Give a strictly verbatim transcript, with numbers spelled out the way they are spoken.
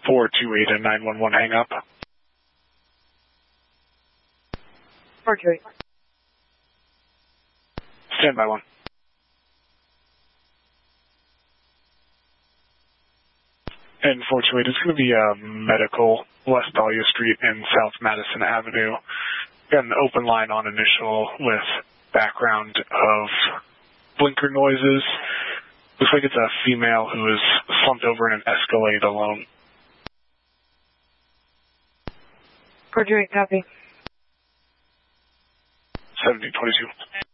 four two eight and nine one one hang up. four two eight. Stand by one. And four two eight is going to be uh, Medical, West Dahlia Street and South Madison Avenue. Got an open line on initial with background of blinker noises. Looks like it's a female who is slumped over in an Escalade alone. four two eight, copy. seventeen twenty-two.